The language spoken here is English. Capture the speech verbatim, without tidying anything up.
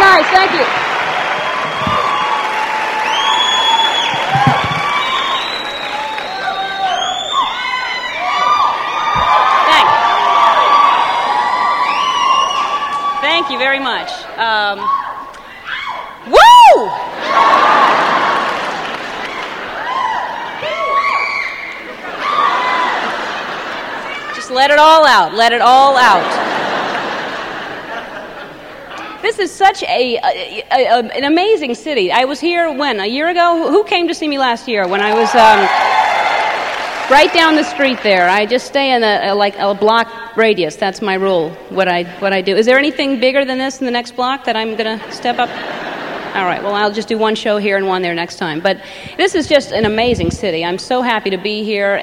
nice. Thank you. Thanks. Thank you very much. Um, woo! Just let it all out. Let it all out. This is such a, a, a, a an amazing city. I was here, when, a year ago? Who came to see me last year when I was um, right down the street there? I just stay in a, a like a block radius. That's my rule, what I what I do. Is there anything bigger than this in the next block that I'm going to step up? All right, well, I'll just do one show here and one there next time. But this is just an amazing city. I'm so happy to be here.